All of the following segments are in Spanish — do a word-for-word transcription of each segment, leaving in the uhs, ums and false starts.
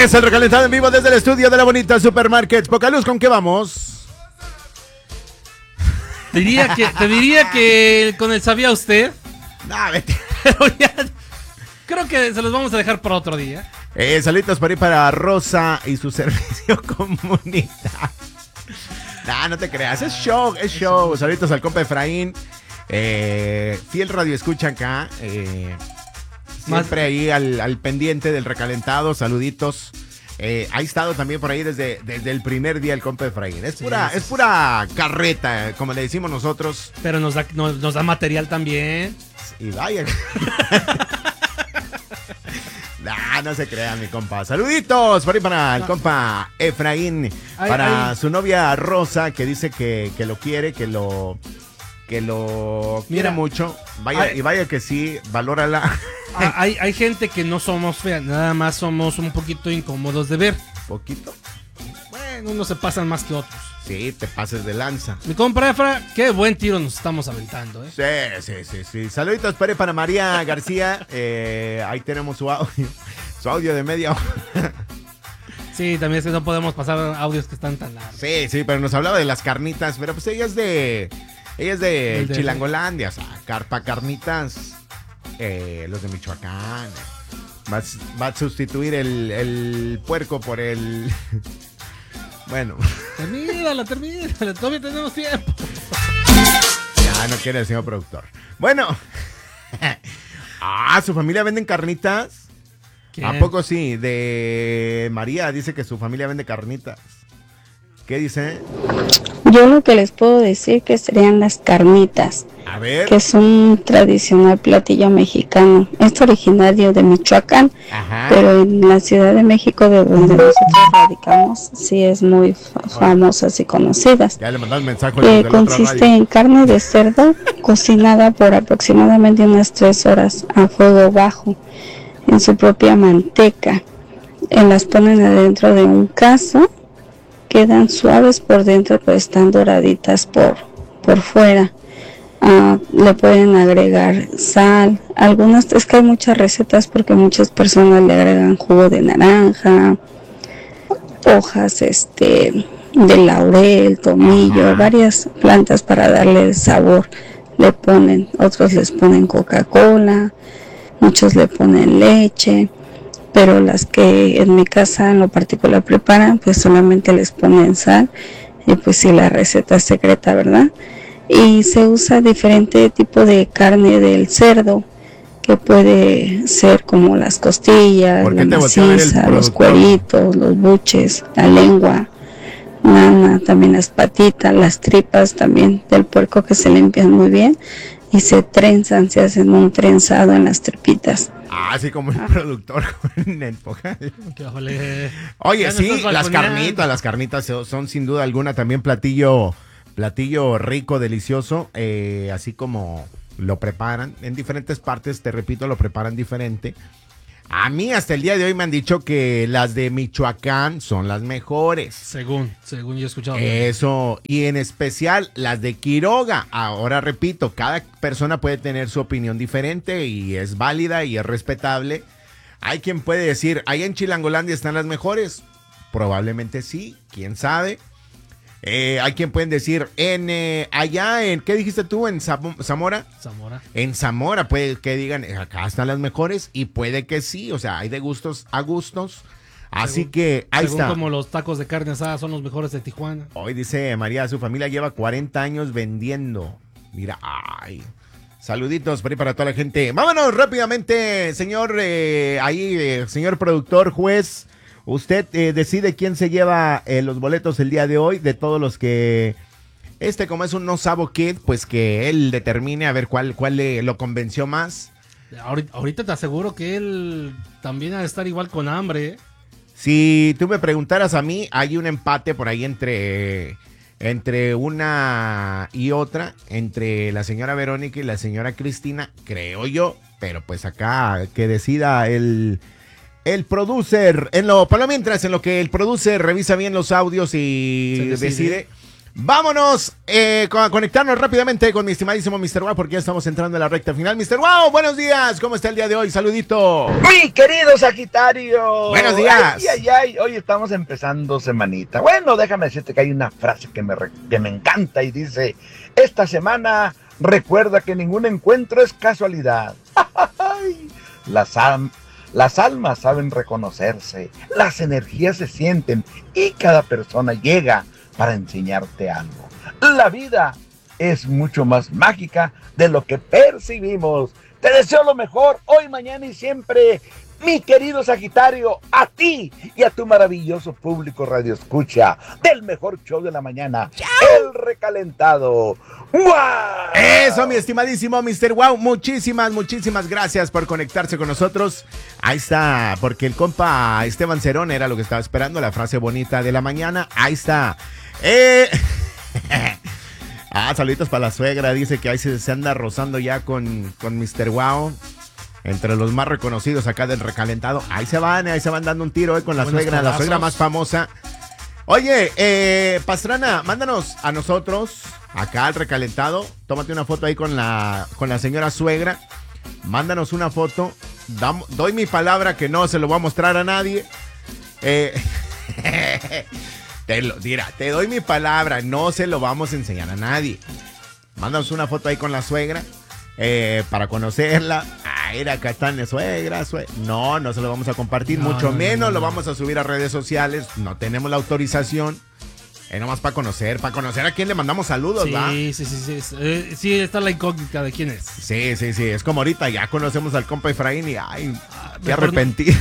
Es el recalentado en vivo desde el estudio de la bonita Supermarkets Poca Luz. ¿Con qué vamos? Te diría que, te diría que con el ¿sabía usted? No, vete. Pero ya, creo que se los vamos a dejar para otro día. Eh, saluditos para ir para Rosa y su servicio comunitario. No, no te creas, es show, es show. Saluditos al compa Efraín. Eh, fiel radio escucha acá. Eh, siempre ahí al, al pendiente del recalentado. Saluditos. Eh, ha estado también por ahí desde, desde el primer día el compa Efraín. Es pura, sí, es pura carreta, como le decimos nosotros. Pero nos da, nos, nos da material también. Y vaya. Nah, no se crea, mi compa. Saluditos por ahí para el compa Efraín. Ay, para ay. su novia Rosa, que dice que, que lo quiere, que lo que lo quiere Mira, mucho. Vaya, ay. y vaya que sí, valórala. Hay, hay gente que no somos feas, nada más somos un poquito incómodos de ver. ¿Poquito? Bueno, unos se pasan más que otros. Sí, te pases de lanza. Mi compa Efra, qué buen tiro nos estamos aventando, ¿eh? Sí, sí, sí, sí. Saluditos para, para María García. Eh, ahí tenemos su audio. Su audio de media hora. Sí, también es que no podemos pasar audios que están tan largos. Sí, sí, pero nos hablaba de las carnitas. Pero pues ella es de... Ella es de, de Chilangolandia, o sea, Carpa Carnitas. Eh, los de Michoacán. Va, va a sustituir el, el puerco por el... Bueno. Termínala, termínala, todavía tenemos tiempo. Ya no quiere el señor productor. Bueno. Ah, ¿su familia venden carnitas? ¿Quién? ¿A poco sí? De María dice que su familia vende carnitas. ¿Qué dice? Yo lo que les puedo decir que serían las carnitas. A ver. Que es un tradicional platillo mexicano. Es originario de Michoacán. Ajá. Pero en la Ciudad de México, de donde nosotros radicamos, sí es muy fa- famosas y conocidas. Ya le mandó el mensaje. Eh, consiste en carne de cerdo cocinada por aproximadamente unas tres horas a fuego bajo en su propia manteca. Eh, las ponen adentro de un cazo. Quedan suaves por dentro, pero están doraditas por, por fuera. Uh, le pueden agregar sal. Algunas, es que hay muchas recetas porque muchas personas le agregan jugo de naranja, hojas este de laurel, tomillo, Ajá. varias plantas para darle el sabor. Le ponen, otros les ponen Coca-Cola, muchos le ponen leche. Pero las que en mi casa en lo particular preparan, pues solamente les ponen sal, y pues sí, la receta es secreta, ¿verdad? Y se usa diferente tipo de carne del cerdo, que puede ser como las costillas, la maciza, los cueritos, los buches, la lengua, nana, también las patitas, las tripas también del puerco que se limpian muy bien y se trenzan, se hacen un trenzado en las tripitas. Ah, así como el ah. productor con el Pojal. Oye, sí, las carnitas, las carnitas son, son sin duda alguna también platillo, platillo rico, delicioso, eh, así como lo preparan en diferentes partes, te repito, lo preparan diferente. A mí hasta el día de hoy me han dicho que las de Michoacán son las mejores. Según, según yo he escuchado. Eso, y en especial las de Quiroga. Ahora repito, cada persona puede tener su opinión diferente y es válida y es respetable. Hay quien puede decir, ¿allá en Chilangolandia están las mejores? Probablemente sí, quién sabe. Eh, hay quien pueden decir, en eh, allá en, ¿qué dijiste tú? ¿En Zam- Zamora? Zamora. En Zamora puede que digan, acá están las mejores y puede que sí, o sea, hay de gustos a gustos. Así según, que ahí según está. Como los tacos de carne asada son los mejores de Tijuana. Hoy dice María, su familia lleva cuarenta años vendiendo. Mira, ay. Saluditos por ahí para toda la gente. Vámonos rápidamente, señor, eh, ahí, eh, señor productor, juez. Usted eh, decide quién se lleva eh, los boletos el día de hoy, de todos los que, este como es un no sabo kid, pues que él determine a ver cuál, cuál le, lo convenció más. Ahorita, ahorita te aseguro que él también ha de estar igual con hambre, ¿eh? Si tú me preguntaras a mí, hay un empate por ahí entre, entre una y otra, entre la señora Verónica y la señora Cristina, creo yo, pero pues acá que decida el... El producer, en lo, por lo mientras, en lo que el producer revisa bien los audios y decide. decide, Vámonos eh, a conectarnos rápidamente con mi estimadísimo mister Wow, porque ya estamos entrando en la recta final. mister Wow, buenos días. ¿Cómo está el día de hoy? Saludito. Mi querido Sagitario. Buenos días. Ay, ay, ay. Hoy estamos empezando semanita. Bueno, déjame decirte que hay una frase que me, que me encanta y dice: esta semana recuerda que ningún encuentro es casualidad. Las, al las almas saben reconocerse, las energías se sienten y cada persona llega para enseñarte algo. La vida es mucho más mágica de lo que percibimos. Te deseo lo mejor hoy, mañana y siempre, mi querido Sagitario, a ti y a tu maravilloso público radio escucha del mejor show de la mañana, ¡chao! El Recalentado. ¡Wow! Eso, mi estimadísimo mister Wow, muchísimas, muchísimas gracias por conectarse con nosotros. Ahí está, porque el compa Esteban Cerón era lo que estaba esperando, la frase bonita de la mañana. Ahí está. Eh... ah, saluditos para la suegra, dice que ahí se, se anda rozando ya con, con mister Wow. Entre los más reconocidos acá del Recalentado. Ahí se van, ahí se van dando un tiro eh, con la Buenos suegra, codazos. La suegra más famosa. Oye, eh, Pastrana, mándanos a nosotros, acá al Recalentado. Tómate una foto ahí con la, con la señora suegra. Mándanos una foto. Dam, doy mi palabra que no se lo voy a mostrar a nadie. Eh, te, lo, mira, te doy mi palabra, no se lo vamos a enseñar a nadie. Mándanos una foto ahí con la suegra. Eh, para conocerla. Ah, era Catania, suegra, suegra. No, no se lo vamos a compartir, no, mucho no, menos no, no, lo vamos a subir a redes sociales. No tenemos la autorización. Eh, nomás para conocer, para conocer a quién le mandamos saludos, sí, ¿va? Sí, sí, sí. Sí, eh, sí, está la incógnita de quién es. Sí, sí, sí. Es como ahorita ya conocemos al compa Efraín y ay, ah, qué arrepentido.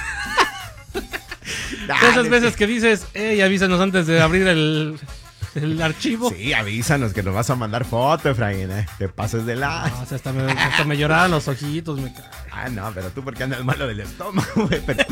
Esas veces que dices, hey, avísanos antes de abrir el. El archivo. Sí, avísanos que nos vas a mandar foto, Efraín, ¿eh? Te pases de la... No, o sea, hasta me, hasta me lloraban los ojitos. Me... Ah, no, pero tú porque andas malo del estómago, güey. Pero...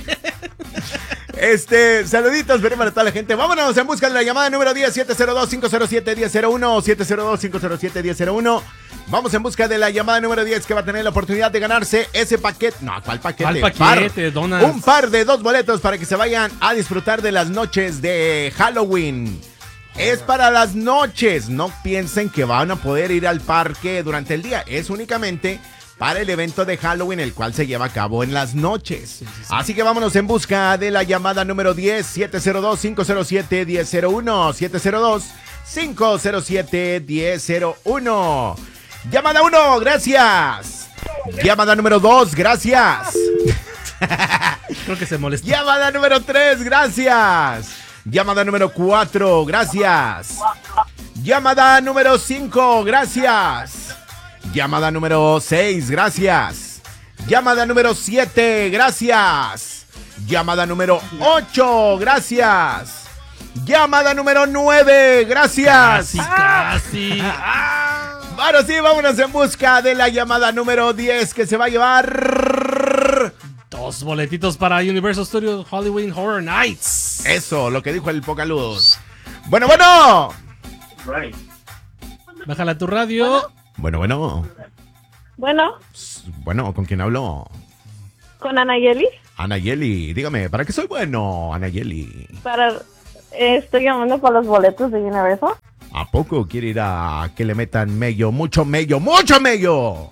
este, saluditos, pero para toda la gente. Vámonos en busca de la llamada número diez, siete cero dos, cinco cero siete, uno cero uno, siete cero dos, cinco cero siete, uno cero uno. Vamos en busca de la llamada número diez que va a tener la oportunidad de ganarse ese paquete. No, ¿cuál paquete? ¿Cuál paquete, par, un par de dos boletos para que se vayan a disfrutar de las noches de Halloween. Es para las noches, no piensen que van a poder ir al parque durante el día, es únicamente para el evento de Halloween, el cual se lleva a cabo en las noches. Sí, sí, sí. Así que vámonos en busca de la llamada número diez, siete cero dos, cinco cero siete, uno cero uno, siete cero dos, cinco cero siete, uno cero uno. Llamada uno, gracias. Llamada número dos, gracias. Creo que se molestó. Llamada número tres, gracias. Llamada número cuatro, gracias. Llamada número cinco, gracias. Llamada número seis, gracias. Llamada número siete, gracias. Llamada número ocho, gracias. Llamada número nueve, gracias. Casi, casi. Ah, ahora sí, vámonos en busca de la llamada número diez que se va a llevar... Dos boletitos para Universal Studios Halloween Horror Nights. Eso, lo que dijo el Pocaluz. Bueno, bueno. Right. Bájala a tu radio. Bueno, bueno. Bueno. Bueno, ¿con quién hablo? Con Anayeli. Anayeli, dígame, ¿para qué soy bueno, Anayeli? Para... Eh, estoy llamando por los boletos de Universal. ¿A poco quiere ir a que le metan mello, mucho mello, mucho mello?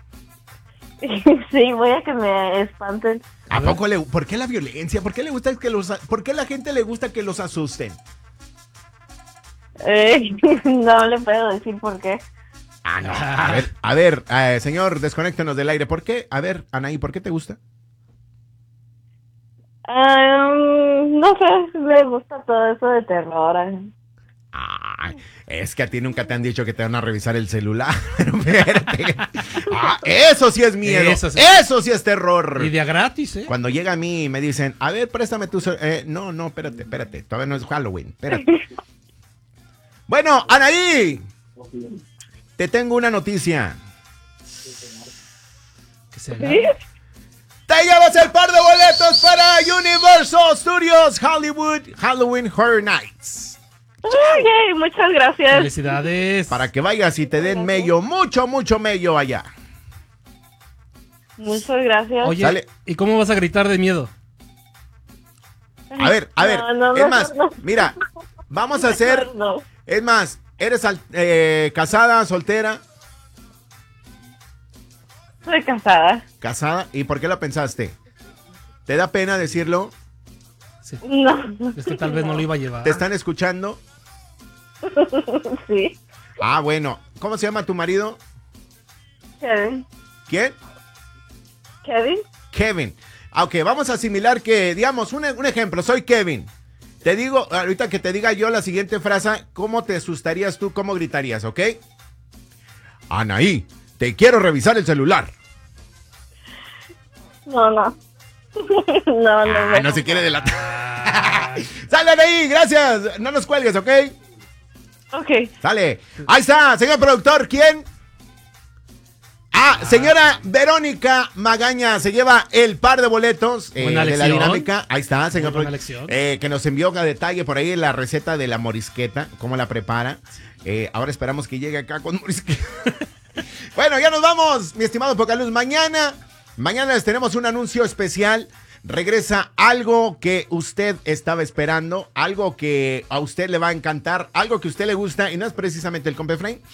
Sí, voy a que me espanten. ¿A poco le, por qué la violencia? ¿Por qué le gusta que los, por qué la gente le gusta que los asusten? Eh, no le puedo decir por qué. Ah, no. A ver, a ver, eh, señor, desconéctenos del aire. ¿Por qué? A ver, Anaí, ¿por qué te gusta? Um, no sé, me gusta todo eso de terror. Ay, es que a ti nunca te han dicho que te van a revisar el celular. Pero espérate. Ah, eso sí es miedo. Eso sí. Eso sí es terror. Y de gratis, ¿eh? Cuando llega a mí y me dicen, a ver, préstame tu celular. Eh, no, no, espérate, espérate. Todavía no es Halloween. Espérate. Bueno, Anaí. Te tengo una noticia. ¿Qué se ¿Sí? Te llevas el par de boletos para Universal Studios Hollywood Halloween Horror Nights. Okay, muchas gracias. Felicidades. Para que vayas y te den mello, mucho, mucho mello allá. Muchas gracias. Oye, Sale. ¿Y cómo vas a gritar de miedo? A ver, a ver, No, no, es no, más, no. mira, vamos a hacer, No. Es más, ¿eres al- eh, casada, soltera? Soy casada. Casada. ¿Y por qué lo pensaste? ¿Te da pena decirlo? Sí. No. Es que tal vez no lo iba a llevar. ¿Te están escuchando? Sí. Ah, bueno. ¿Cómo se llama tu marido? Kevin. ¿Quién? Kevin. Kevin. Ah, ok, vamos a asimilar que, digamos, un, un ejemplo, soy Kevin. Te digo, ahorita que te diga yo la siguiente frase, ¿cómo te asustarías tú? ¿Cómo gritarías, ok? Anaí, te quiero revisar el celular. No, no. No, no. Ah, no se quiere delatar. Sale, Anaí, gracias. No nos cuelgues, ¿ok? Ok. Sale. Ahí está, señor productor, ¿quién? Ah, señora Verónica Magaña se lleva el par de boletos eh, Buena de la lección. dinámica. Ahí está, señor Muy buena produ- lección. eh, que nos envió a detalle por ahí la receta de la morisqueta, cómo la prepara. Eh, ahora esperamos que llegue acá con morisqueta. Bueno, ya nos vamos, mi estimado Pocaluz. Mañana, mañana les tenemos un anuncio especial. Regresa algo que usted estaba esperando, algo que a usted le va a encantar, algo que a usted le gusta y no es precisamente el compa Efraín.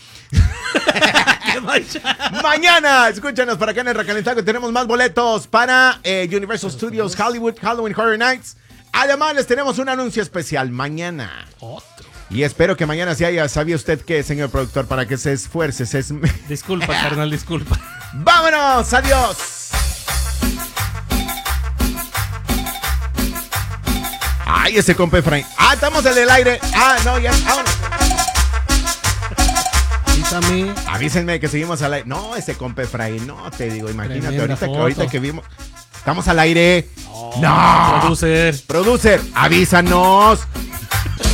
Mañana, escúchanos para acá en el Recalentado. Tenemos más boletos para eh, Universal Studios Hollywood Halloween Horror Nights. Además, les tenemos un anuncio especial mañana. Otro. Y espero que mañana se haya, ¿sabía usted qué, señor productor? Para que se esfuerce, se esme- Disculpa, carnal, disculpa. ¡Vámonos! ¡Adiós! Ay, ese compa Efraín. Ah, estamos en el aire. Ah, no, ya. Vámonos. Avísame. Avísenme que seguimos al aire. No, ese compa Efraín, no te digo, imagínate, Tremenda ahorita que, foto. ahorita que vimos. Estamos al aire. No. Producer. Producer, avísanos.